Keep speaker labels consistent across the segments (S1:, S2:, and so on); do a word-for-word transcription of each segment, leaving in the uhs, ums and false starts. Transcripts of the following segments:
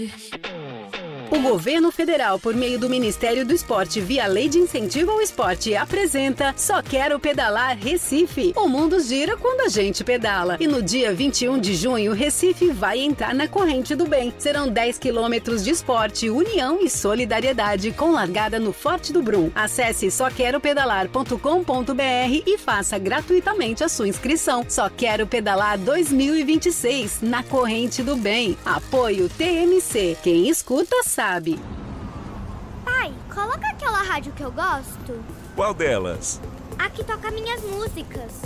S1: O governo federal, por meio do Ministério do Esporte, via Lei de Incentivo ao Esporte, apresenta Só Quero Pedalar Recife. O mundo gira quando a gente pedala. E no dia vinte e um de junho, Recife vai entrar na corrente do bem. Serão dez quilômetros de esporte, união e solidariedade, com largada no Forte do Brum. Acesse só quero pedalar ponto com ponto b r e faça gratuitamente a sua inscrição. Só Quero Pedalar dois mil e vinte e seis, na corrente do bem. Apoio T M C. Quem escuta sabe. Sabe.
S2: Pai, coloca aquela rádio que eu gosto.
S3: Qual delas?
S2: A que toca minhas músicas.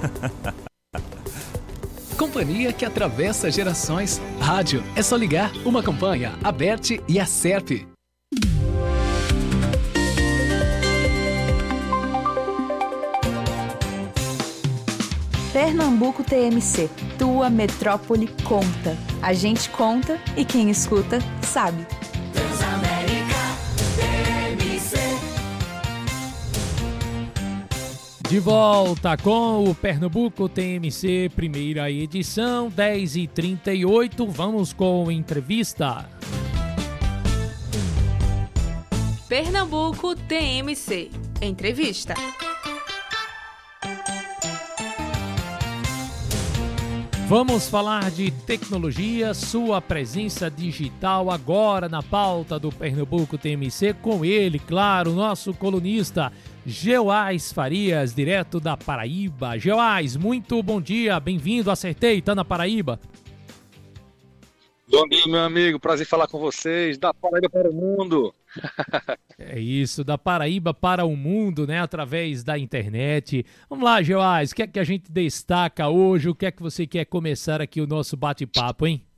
S4: Companhia que atravessa gerações. Rádio, é só ligar. Uma campanha, a Bert e a Serp.
S5: Pernambuco T M C, tua metrópole conta. A gente conta e quem escuta sabe.
S6: De volta com o Pernambuco T M C, primeira edição, dez e trinta e oito. Vamos com entrevista.
S7: Pernambuco T M C, entrevista.
S6: Vamos falar de tecnologia, sua presença digital agora na pauta do Pernambuco T M C, com ele, claro, nosso colunista Geoás Farias, direto da Paraíba. Geoás, muito bom dia, bem-vindo, acertei, tá na Paraíba?
S8: Bom dia, meu amigo, prazer falar com vocês, da Paraíba para o mundo.
S6: É isso, da Paraíba para o mundo, né, através da internet. Vamos lá, Geoás, o que é que a gente destaca hoje? O que é que você quer começar aqui o nosso bate-papo, hein?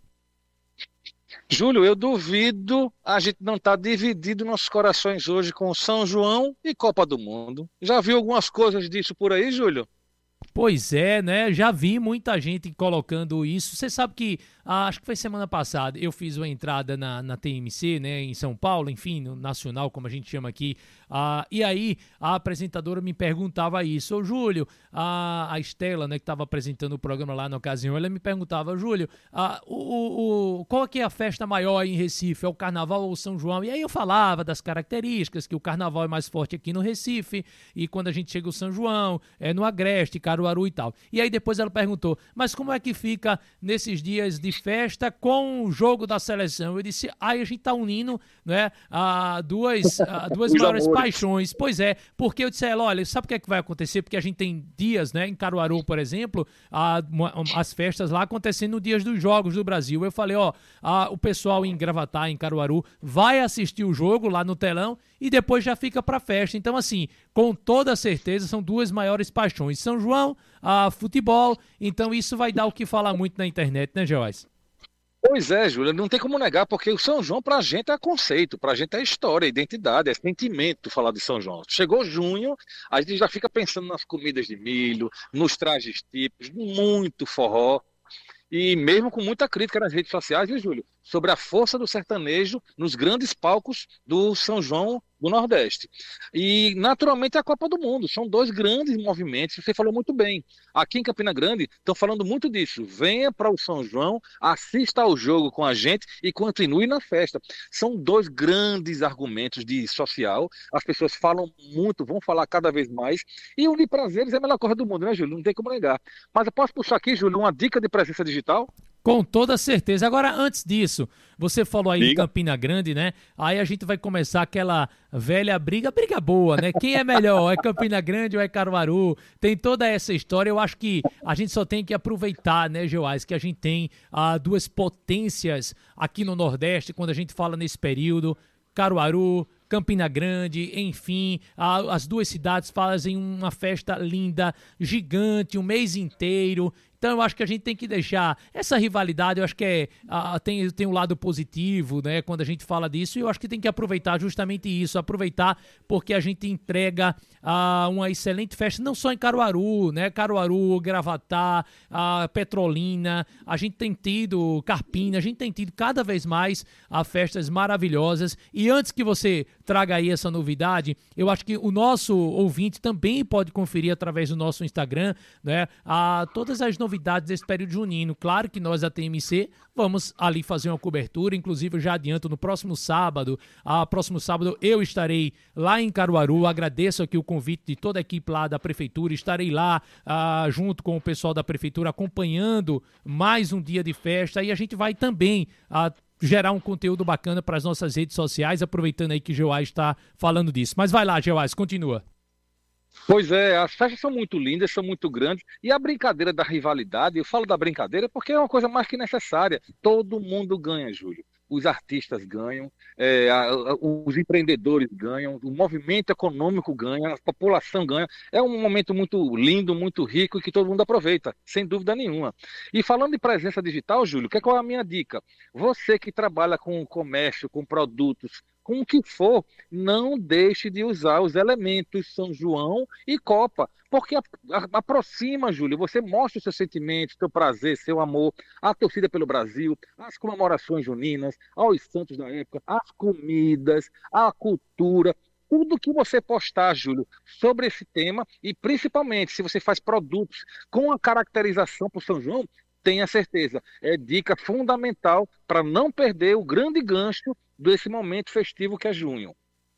S8: Júlio, eu duvido a gente não estar tá dividido nossos corações hoje com São João e Copa do Mundo. Já viu algumas coisas disso por aí, Júlio?
S6: Pois é, né? Já vi muita gente colocando isso. Você sabe que, ah, acho que foi semana passada, eu fiz uma entrada na, na T M C, né, em São Paulo, enfim, no Nacional, como a gente chama aqui. Ah, e aí a apresentadora me perguntava isso. Ô, Júlio, a, a Estela, né, que estava apresentando o programa lá na ocasião, ela me perguntava, Júlio, ah, o, o, o, qual é que é a festa maior aí em Recife? É o Carnaval ou o São João? E aí eu falava das características, que o Carnaval é mais forte aqui no Recife, e quando a gente chega o São João, é no Agreste, Caruaru e tal. E aí depois ela perguntou, mas como é que fica nesses dias de festa com o jogo da seleção? Eu disse, aí a gente tá unindo, né, a duas, a duas maiores amores. Paixões. Pois é, porque eu disse a ela, olha, sabe o que é que vai acontecer? Porque a gente tem dias, né, em Caruaru, por exemplo, a, as festas lá acontecendo nos dias dos Jogos do Brasil. Eu falei, ó, a, o pessoal em Gravatá, em Caruaru, vai assistir o jogo lá no telão e depois já fica pra festa. Então, assim, com toda certeza, são duas maiores paixões. São João, a futebol, então isso vai dar o que falar muito na internet, né, Geoás?
S8: Pois é, Júlia, não tem como negar, porque o São João pra gente é conceito, pra gente é história, é identidade, é sentimento falar de São João. Chegou junho, a gente já fica pensando nas comidas de milho, nos trajes típicos, muito forró, e mesmo com muita crítica nas redes sociais, viu, Júlio? Sobre a força do sertanejo nos grandes palcos do São João do Nordeste. E, naturalmente, a Copa do Mundo. São dois grandes movimentos, você falou muito bem. Aqui em Campina Grande, estão falando muito disso. Venha para o São João, assista ao jogo com a gente e continue na festa. São dois grandes argumentos de social. As pessoas falam muito, vão falar cada vez mais. E unir prazeres é a melhor coisa do mundo, né, Júlio? Não tem como negar. Mas eu posso puxar aqui, Júlio, uma dica de presença digital?
S6: Com toda certeza. Agora, antes disso, você falou aí
S8: Liga.
S6: em Campina Grande, né? Aí a gente vai começar aquela velha briga, briga boa, né? Quem é melhor? É Campina Grande ou é Caruaru? Tem toda essa história. Eu acho que a gente só tem que aproveitar, né, Geoás, que a gente tem ah, duas potências aqui no Nordeste, quando a gente fala nesse período. Caruaru, Campina Grande, enfim, a, as duas cidades fazem uma festa linda, gigante, um mês inteiro. Então eu acho que a gente tem que deixar essa rivalidade, eu acho que é, a, tem, tem um lado positivo, né, quando a gente fala disso, e eu acho que tem que aproveitar justamente isso, aproveitar porque a gente entrega a, uma excelente festa, não só em Caruaru, né, Caruaru, Gravatá, a Petrolina, a gente tem tido Carpina, a gente tem tido cada vez mais a festas maravilhosas. E antes que você traga aí essa novidade. Eu acho que o nosso ouvinte também pode conferir através do nosso Instagram, né, a, todas as novidades desse período junino. Claro que nós da T M C vamos ali fazer uma cobertura, inclusive eu já adianto, no próximo sábado, a próximo sábado eu estarei lá em Caruaru. Agradeço aqui o convite de toda a equipe lá da Prefeitura, estarei lá ah, junto com o pessoal da Prefeitura acompanhando mais um dia de festa, e a gente vai também ah, gerar um conteúdo bacana para as nossas redes sociais, aproveitando aí que o Geoás está falando disso. Mas vai lá, Geoás, continua.
S8: Pois é, as festas são muito lindas, são muito grandes, e a brincadeira da rivalidade, eu falo da brincadeira porque é uma coisa mais que necessária. Todo mundo ganha, Júlio. Os artistas ganham, é, a, a, os empreendedores ganham, o movimento econômico ganha, a população ganha. É um momento muito lindo, muito rico e que todo mundo aproveita, sem dúvida nenhuma. E falando de presença digital, Júlio, que qual é a minha dica? Você que trabalha com comércio, com produtos, com o que for, não deixe de usar os elementos São João e Copa, porque a, a, aproxima, Júlio, você mostra os seus sentimentos, seu prazer, seu amor, a torcida pelo Brasil, as comemorações juninas, aos santos da época, as comidas, a cultura, tudo que você postar, Júlio, sobre esse tema, e principalmente se você faz produtos com a caracterização para o São João, tenha certeza, é dica fundamental para não perder o grande gancho desse momento festivo que é junho.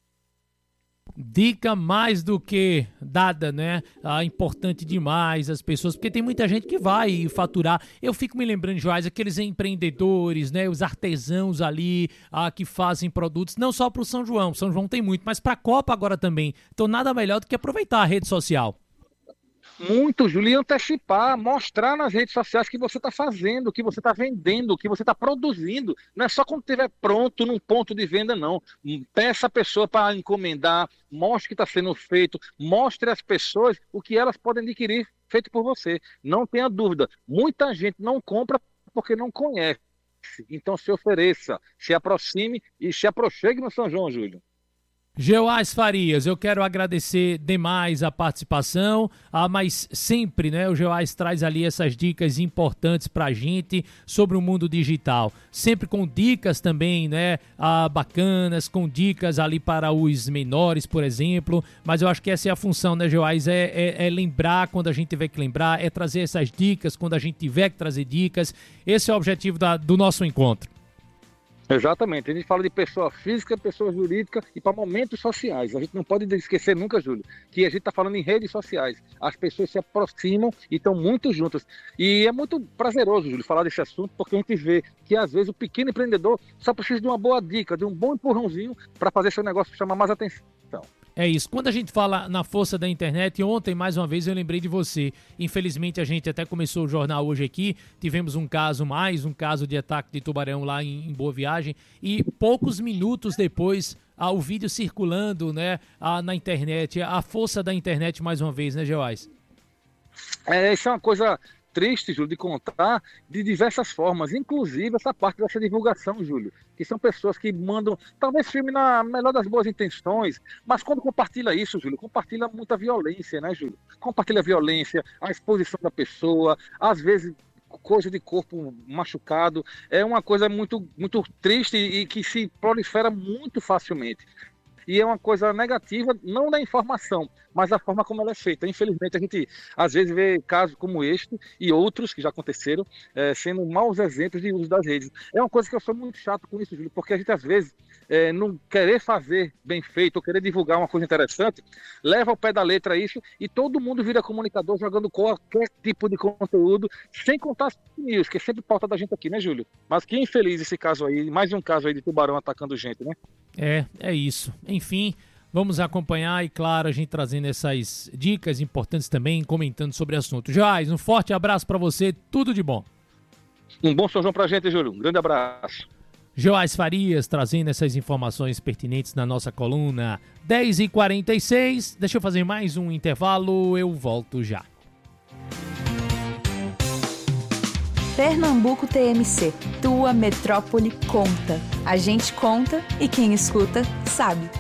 S6: Dica mais do que dada, né? Ah, importante demais as pessoas, porque tem muita gente que vai faturar. Eu fico me lembrando, Joás, aqueles empreendedores, né? Os artesãos ali ah, que fazem produtos, não só para o São João, São João tem muito, mas para a Copa agora também. Então nada melhor do que aproveitar a rede social.
S8: Muito, Júlio, e antecipar, mostrar nas redes sociais que você está fazendo, o que você está vendendo, o que você está produzindo. Não é só quando estiver pronto num ponto de venda, não. Peça a pessoa para encomendar, mostre o que está sendo feito, mostre às pessoas o que elas podem adquirir feito por você. Não tenha dúvida, muita gente não compra porque não conhece. Então se ofereça, se aproxime e se aproxime no São João, Júlio.
S6: Geoás Farias, eu quero agradecer demais a participação, ah, mas sempre, né, o Geoás traz ali essas dicas importantes pra gente sobre o mundo digital, sempre com dicas também, né, ah, bacanas, com dicas ali para os menores, por exemplo, mas eu acho que essa é a função, né, Geoás, é, é, é lembrar quando a gente tiver que lembrar, é trazer essas dicas quando a gente tiver que trazer dicas, esse é o objetivo da, do nosso encontro.
S8: Exatamente, a gente fala de pessoa física, pessoa jurídica e para momentos sociais. A gente não pode esquecer nunca, Júlio, que a gente está falando em redes sociais. As pessoas se aproximam e estão muito juntas. E é muito prazeroso, Júlio, falar desse assunto, porque a gente vê que às vezes o pequeno empreendedor só precisa de uma boa dica, de um bom empurrãozinho para fazer seu negócio chamar mais atenção.
S6: É isso. Quando a gente fala na força da internet, ontem, mais uma vez, eu lembrei de você. Infelizmente, a gente até começou o jornal hoje aqui, tivemos um caso, mais um caso de ataque de tubarão lá em, em Boa Viagem, e poucos minutos depois, ah, o vídeo circulando, né, ah, na internet, a força da internet mais uma vez, né, Geoás?
S8: É, isso é uma coisa triste, Júlio, de contar de diversas formas, inclusive essa parte dessa divulgação, Júlio, que são pessoas que mandam, talvez filme na melhor das boas intenções, mas quando compartilha isso, Júlio, compartilha muita violência, né, Júlio? Compartilha a violência, a exposição da pessoa, às vezes coisa de corpo machucado, é uma coisa muito, muito triste e que se prolifera muito facilmente. E é uma coisa negativa, não da informação, mas da forma como ela é feita. Infelizmente, a gente às vezes vê casos como este e outros que já aconteceram, é, sendo maus exemplos de uso das redes. É uma coisa que eu sou muito chato com isso, Júlio, porque a gente às vezes, é, não querer fazer bem feito ou querer divulgar uma coisa interessante, leva ao pé da letra isso e todo mundo vira comunicador jogando qualquer tipo de conteúdo, sem contar as news, que é sempre pauta da gente aqui, né, Júlio? Mas que infeliz esse caso aí, mais um caso aí de tubarão atacando gente, né?
S6: É, é isso. Enfim, vamos acompanhar e, claro, a gente trazendo essas dicas importantes também, comentando sobre o assunto. Joás, um forte abraço para você, tudo de bom.
S8: Um bom São João pra gente, Júlio. Um grande abraço.
S6: Joás Farias trazendo essas informações pertinentes na nossa coluna. dez e quarenta e seis, deixa eu fazer mais um intervalo, eu volto já.
S5: Pernambuco T M C, tua metrópole conta. A gente conta e quem escuta sabe.